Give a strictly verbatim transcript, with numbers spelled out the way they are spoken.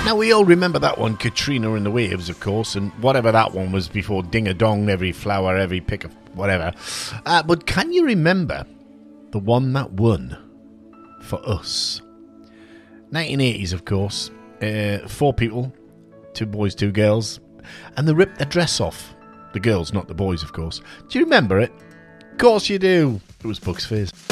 Now, we all remember that one, Katrina and the Waves, of course, and whatever that one was before Ding a Dong, Every Flower, Every Pick of whatever. Uh, but can you remember the one that won for us? nineteen eighties, of course. Uh, four people, two boys, two girls, and they ripped their dress off. The girls, not the boys, of course. Do you remember it? Of course you do. It was Bucks Fizz.